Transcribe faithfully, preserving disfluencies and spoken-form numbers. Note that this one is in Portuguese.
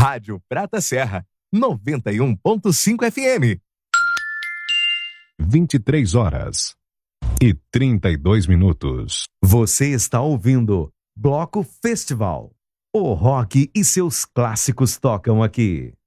Rádio Prata Serra, noventa e um ponto cinco F M. vinte e três horas e trinta e dois minutos. Você está ouvindo Bloco Festival. O rock e seus clássicos tocam aqui.